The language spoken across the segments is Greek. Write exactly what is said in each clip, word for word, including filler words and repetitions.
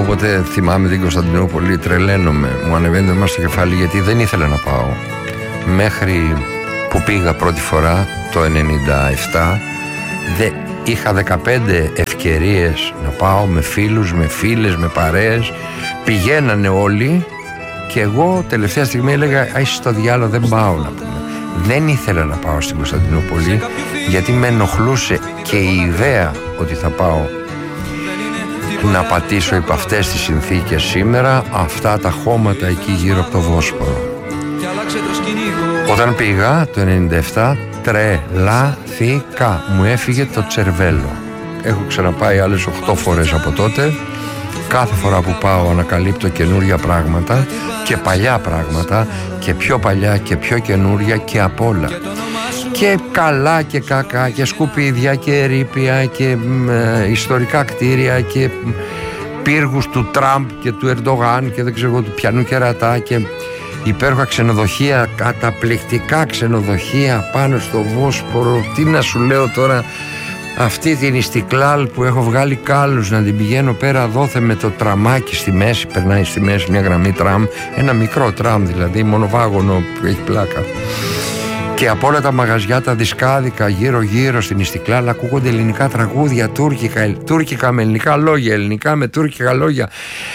όποτε θυμάμαι την Κωνσταντινούπολη τρελαίνομαι, μου ανεβαίνει το αίμα στο κεφάλι, γιατί δεν ήθελα να πάω. Μέχρι που πήγα πρώτη φορά το ενενήντα επτά, δε, είχα δεκαπέντε ευκαιρίες να πάω με φίλους, με φίλες, με παρέες. Πηγαίνανε όλοι και εγώ τελευταία στιγμή έλεγα «Άι στο διάλογο, δεν πάω», να πούμε. Δεν ήθελα να πάω στην Κωνσταντινούπολη, γιατί με ενοχλούσε και η ιδέα ότι θα πάω να πατήσω υπ' αυτές τις συνθήκες σήμερα, αυτά τα χώματα εκεί γύρω από το Βόσπορο. Όταν πήγα το ενενήντα επτά, τρελάθηκα, μου έφυγε το τσερβέλο. Έχω ξαναπάει άλλες οκτώ φορές από τότε. Κάθε φορά που πάω ανακαλύπτω καινούρια πράγματα και παλιά πράγματα και πιο παλιά και πιο καινούρια και απ' όλα. Και καλά και κακά και σκουπίδια και ερείπια και ε, ιστορικά κτίρια και πύργους του Τραμπ και του Ερντογάν και δεν ξέρω του πιανού κερατά και υπέροχα ξενοδοχεία, καταπληκτικά ξενοδοχεία πάνω στο Βόσπορο. Τι να σου λέω τώρα, αυτή την Ιστικλάλ που έχω βγάλει κάλους να την πηγαίνω πέρα δόθε με το τραμάκι στη μέση, περνάει στη μέση μια γραμμή τραμ, ένα μικρό τραμ δηλαδή, μονοβάγωνο που έχει πλάκα. Και από όλα τα μαγαζιά τα δισκάδικα γύρω γύρω στην Ιστικλάλ ακούγονται ελληνικά τραγούδια, τουρκικά, τουρκικά με ελληνικά λόγια, ελληνικά με τουρκικά λόγια.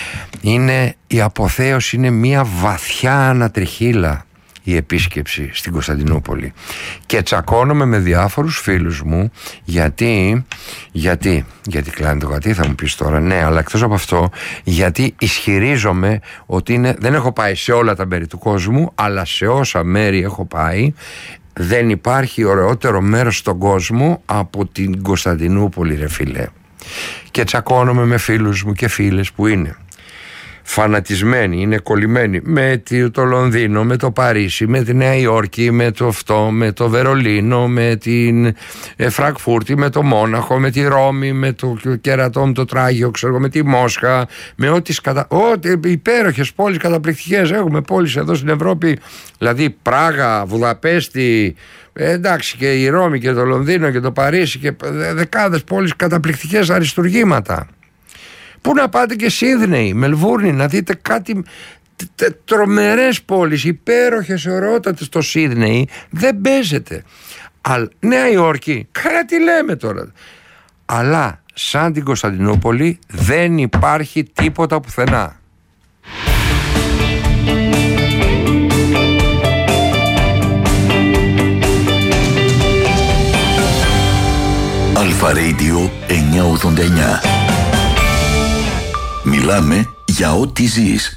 Είναι η αποθέωση, είναι μια βαθιά ανατριχύλα η επίσκεψη στην Κωνσταντινούπολη. Και τσακώνομαι με διάφορους φίλους μου γιατί, γιατί, γιατί κλάνει το γατί θα μου πεις τώρα, ναι, αλλά εκτός από αυτό, γιατί ισχυρίζομαι ότι είναι, δεν έχω πάει σε όλα τα μέρη του κόσμου, αλλά σε όσα μέρη έχω πάει, δεν υπάρχει ωραιότερο μέρος στον κόσμο από την Κωνσταντινούπολη, ρε φίλε. Και τσακώνομαι με φίλους μου και φίλες που είναι φανατισμένοι, είναι κολλημένοι με το Λονδίνο, με το Παρίσι, με τη Νέα Υόρκη, με το αυτό, με το Βερολίνο, με την Φραγκφούρτη, με το Μόναχο, με τη Ρώμη, με το κερατό, με το Τράγιο, ξέρω, με τη Μόσχα, με ό,τι σκατα... ό,τι υπέροχες πόλεις καταπληκτικές έχουμε πόλεις εδώ στην Ευρώπη, δηλαδή Πράγα, Βουδαπέστη, ε, εντάξει, και η Ρώμη και το Λονδίνο και το Παρίσι και δεκάδες πόλεις καταπληκτικές αριστουργήματα. Πού να πάτε και Σίδνεϊ, Μελβούρνη, να δείτε κάτι τρομερές πόλεις, υπέροχες, ωραιότατες. Το Σίδνεϊ δεν παίζεται. Αλλά Νέα Υόρκη, καλά τι λέμε τώρα. Αλλά σαν την Κωνσταντινούπολη δεν υπάρχει τίποτα πουθενά. Αλφα Radio εννιακόσια ογδόντα εννιά. Μιλάμε για ό,τι ζεις.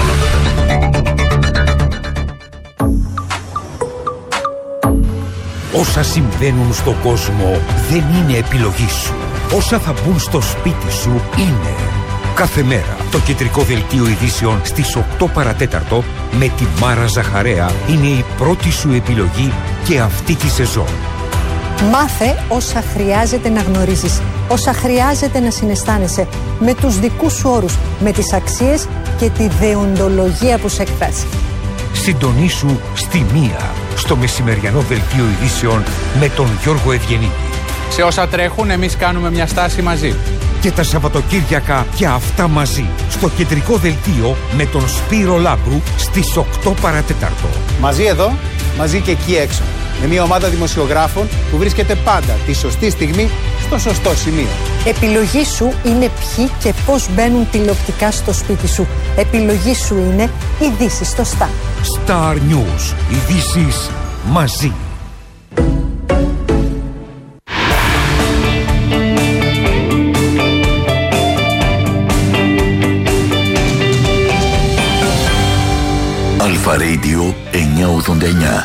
Όσα συμβαίνουν στον κόσμο δεν είναι επιλογή σου. Όσα θα μπουν στο σπίτι σου είναι. Κάθε μέρα το κεντρικό δελτίο ειδήσεων στις οκτώ παρατέταρτο με τη Μάρα Ζαχαρέα είναι η πρώτη σου επιλογή και αυτή τη σεζόν. Μάθε όσα χρειάζεται να γνωρίζεις, όσα χρειάζεται να συναισθάνεσαι, με τους δικούς σου όρους, με τις αξίες και τη δεοντολογία που σε εκφράζει. Συντονίσου στη μία, στο μεσημεριανό δελτίο ειδήσεων με τον Γιώργο Ευγενίδη. Σε όσα τρέχουν, εμείς κάνουμε μια στάση μαζί. Και τα Σαββατοκύριακα και αυτά μαζί, στο κεντρικό δελτίο με τον Σπύρο Λάμπρου στις οκτώ παρατέταρτο. Μαζί εδώ, μαζί και εκεί έξω. Με μια ομάδα δημοσιογράφων που βρίσκεται πάντα τη σωστή στιγμή στο σωστό σημείο. Επιλογή σου είναι ποιοι και πώς μπαίνουν τηλεοπτικά στο σπίτι σου. Επιλογή σου είναι ειδήσεις στο Star. Star News. Ειδήσεις μαζί. Αλφα Radio εννιακόσια ογδόντα εννιά.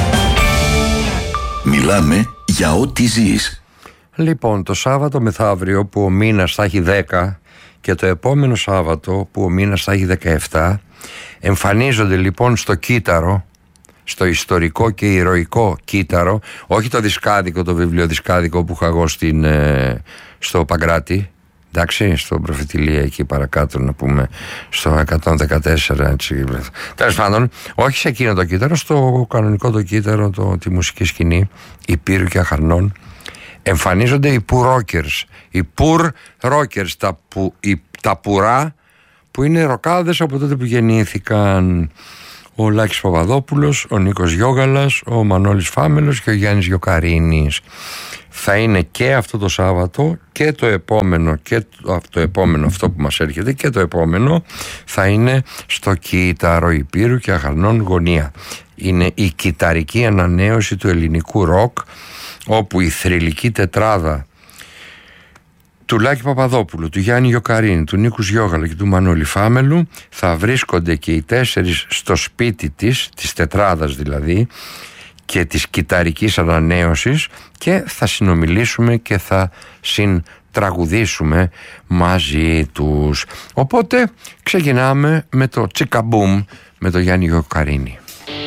Μιλάμε για ό,τι ζεις. Λοιπόν, το Σάββατο μεθαύριο που ο μήνας θα έχει δέκα και το επόμενο Σάββατο που ο μήνας θα έχει δεκαεπτά, εμφανίζονται λοιπόν στο κύτταρο, στο ιστορικό και ηρωικό κύτταρο, όχι το δισκάδικο, το βιβλιοδισκάδικο που είχα εγώ στην, ε, στο Παγκράτη, εντάξει, στο Προφητηλία εκεί παρακάτω, να πούμε, στο εκατόν δεκατέσσερα, έτσι. Τέλος πάντων, όχι σε εκείνο το κύτταρο, στο κανονικό το κύτταρο, το, τη μουσική σκηνή, Υπήρου και Αχαρνών, εμφανίζονται οι πουρόκερς. Οι πουρ ρόκερς, τα, που, οι, τα πουρά που είναι ροκάδες από τότε που γεννήθηκαν. Ο Λάκης Παπαδόπουλος, ο Νίκος Γιώγαλας, ο Μανώλης Φάμελος και ο Γιάννης Γιοκαρίνης. Θα είναι και αυτό το Σάββατο και το επόμενο, και το, το επόμενο αυτό που μας έρχεται και το επόμενο θα είναι στο Κύτταρο Υπήρου και Αχαλνών Γωνία. Είναι η κυταρική ανανέωση του ελληνικού ροκ, όπου η θρυλική τετράδα του Λάκη Παπαδόπουλου, του Γιάννη Γιοκαρίνη, του Νίκου Γιώγαλα και του Μανώλη Φάμελου θα βρίσκονται και οι τέσσερις στο σπίτι της, της τετράδας δηλαδή, και της κυταρικής ανανέωσης, και θα συνομιλήσουμε και θα συντραγουδήσουμε μαζί τους. Οπότε ξεκινάμε με το τσικαμπούμ με το Γιάννη Γιοκαρίνη.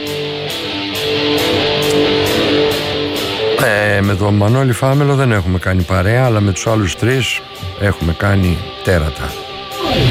Ε, με τον Μανώλη Φάμελο δεν έχουμε κάνει παρέα, αλλά με τους άλλους τρεις έχουμε κάνει τέρατα.